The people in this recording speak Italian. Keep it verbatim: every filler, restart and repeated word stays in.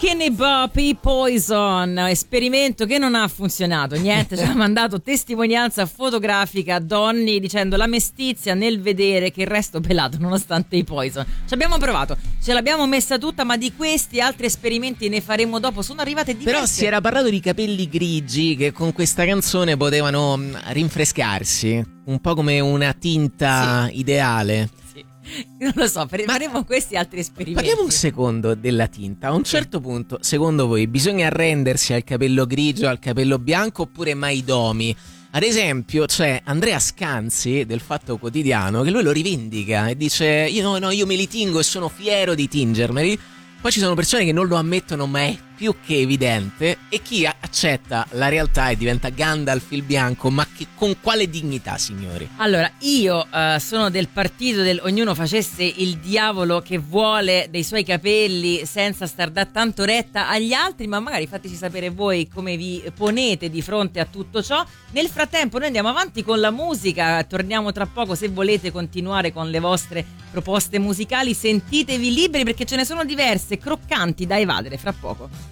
Skinny Puppy Poison, esperimento che non ha funzionato, niente, ci ha mandato testimonianza fotografica Donny dicendo la mestizia nel vedere che il resto pelato nonostante i Poison. Ci abbiamo provato, ce l'abbiamo messa tutta, ma di questi altri esperimenti ne faremo dopo, sono arrivate diverse. Però si era parlato di capelli grigi che con questa canzone potevano rinfrescarsi, un po' come una tinta sì. ideale. Non lo so, faremo questi altri esperimenti. Parliamo un secondo della tinta. A un certo punto, secondo voi, bisogna arrendersi al capello grigio, al capello bianco oppure mai domi? Ad esempio, c'è Andrea Scanzi del Fatto Quotidiano che lui lo rivendica e dice io no, no, io me li tingo e sono fiero di tingermeli. Poi ci sono persone che non lo ammettono, ma è più che evidente, e chi accetta la realtà e diventa Gandalf il bianco, ma che, con quale dignità, signori? Allora, io uh, sono del partito del ognuno facesse il diavolo che vuole dei suoi capelli senza star da tanto retta agli altri, ma magari fateci sapere voi come vi ponete di fronte a tutto ciò. Nel frattempo noi andiamo avanti con la musica, torniamo tra poco. Se volete continuare con le vostre proposte musicali sentitevi liberi perché ce ne sono diverse, croccanti da evadere fra poco.